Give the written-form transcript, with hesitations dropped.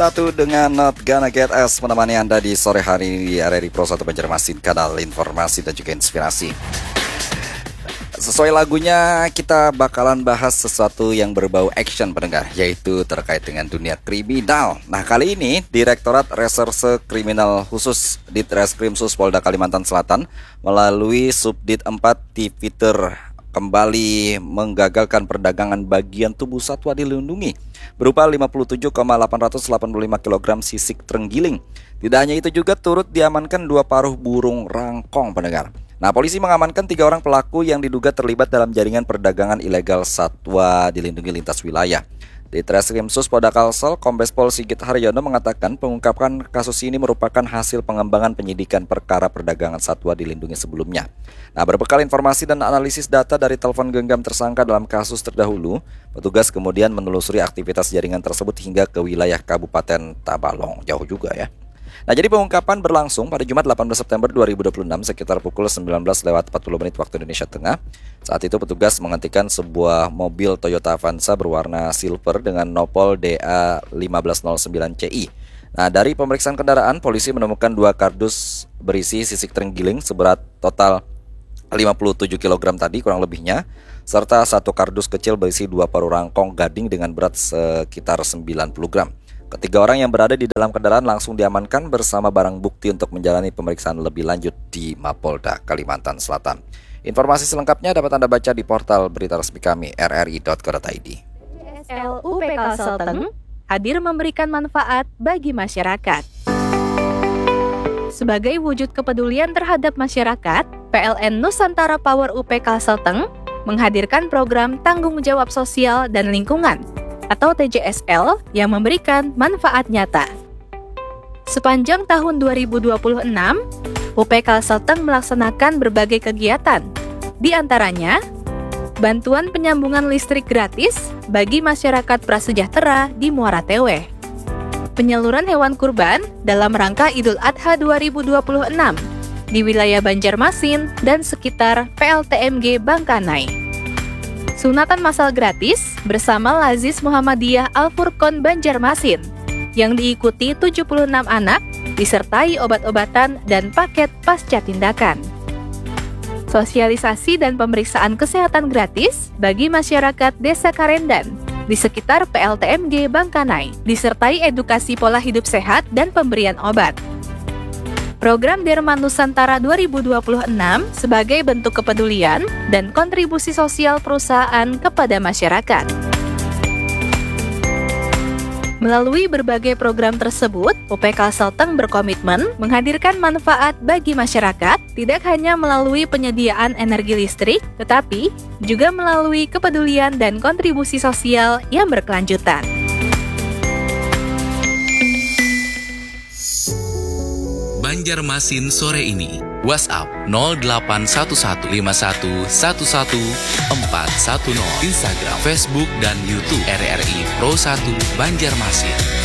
Tatu dengan Not Gonna Get Us menemani Anda di sore hari ini di RRI Pro 1 Banjarmasin, kanal informasi dan juga inspirasi. Sesuai lagunya, kita bakalan bahas sesuatu yang berbau action pendengar, yaitu terkait dengan dunia kriminal. Nah, kali ini Direktorat Reserse Kriminal Khusus Ditreskrimsus Polda Kalimantan Selatan melalui Subdit 4 Tipiter kembali menggagalkan perdagangan bagian tubuh satwa dilindungi berupa 57,885 kg sisik terenggiling. Tidak hanya itu, juga turut diamankan 2 paruh burung rangkong pendengar. Nah, polisi mengamankan 3 orang pelaku yang diduga terlibat dalam jaringan perdagangan ilegal satwa dilindungi lintas wilayah. Di Ditreskrimsus Polda Kalsel, Kombes Pol Sigit Haryono mengatakan pengungkapan kasus ini merupakan hasil pengembangan penyidikan perkara perdagangan satwa dilindungi sebelumnya. Nah, berbekal informasi dan analisis data dari telepon genggam tersangka dalam kasus terdahulu, petugas kemudian menelusuri aktivitas jaringan tersebut hingga ke wilayah Kabupaten Tabalong. Jauh juga ya. Nah, jadi pengungkapan berlangsung pada Jumat 18 September 2026 sekitar pukul 19:40 waktu Indonesia Tengah. Saat itu petugas menghentikan sebuah mobil Toyota Avanza berwarna silver dengan nopol DA1509CI. Nah, dari pemeriksaan kendaraan, polisi menemukan 2 kardus berisi sisik terenggiling seberat total 57 kg tadi kurang lebihnya, serta 1 kardus kecil berisi 2 paruh rangkong gading dengan berat sekitar 90 gram. Ketiga orang yang berada di dalam kendaraan langsung diamankan bersama barang bukti untuk menjalani pemeriksaan lebih lanjut di Mapolda Kalimantan Selatan. Informasi selengkapnya dapat Anda baca di portal berita resmi kami rri.co.id. UP Kalsel hadir memberikan manfaat bagi masyarakat. Sebagai wujud kepedulian terhadap masyarakat, PLN Nusantara Power UP Kalsel menghadirkan program tanggung jawab sosial dan lingkungan atau TJSL yang memberikan manfaat nyata. Sepanjang tahun 2026, UP Kalsel melaksanakan berbagai kegiatan, di antaranya bantuan penyambungan listrik gratis bagi masyarakat prasejahtera di Muara Tewe, penyaluran hewan kurban dalam rangka Idul Adha 2026 di wilayah Banjarmasin dan sekitar PLTMG Bangkanai, sunatan massal gratis bersama Lazis Muhammadiyah Al-Furqon Banjarmasin yang diikuti 76 anak disertai obat-obatan dan paket pasca tindakan. Sosialisasi dan pemeriksaan kesehatan gratis bagi masyarakat Desa Karendan di sekitar PLTMG Bangkanai disertai edukasi pola hidup sehat dan pemberian obat. Program Derman Nusantara 2026 sebagai bentuk kepedulian dan kontribusi sosial perusahaan kepada masyarakat. Melalui berbagai program tersebut, UP Kalsel berkomitmen menghadirkan manfaat bagi masyarakat tidak hanya melalui penyediaan energi listrik, tetapi juga melalui kepedulian dan kontribusi sosial yang berkelanjutan. Banjarmasin sore ini. WhatsApp 0811511140, Instagram, Facebook, dan YouTube RRI Pro 1 Banjarmasin.